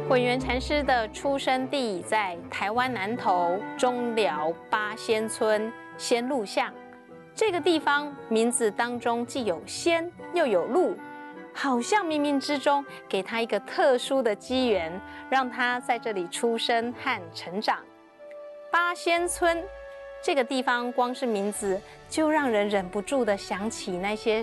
混元禅师的出生地在台湾南投中寮八仙村仙鹿巷。这个地方名字当中既有仙又有鹿，好像冥冥之中给他一个特殊的机缘，让他在这里出生和成长。八仙村这个地方，光是名字就让人忍不住的想起那些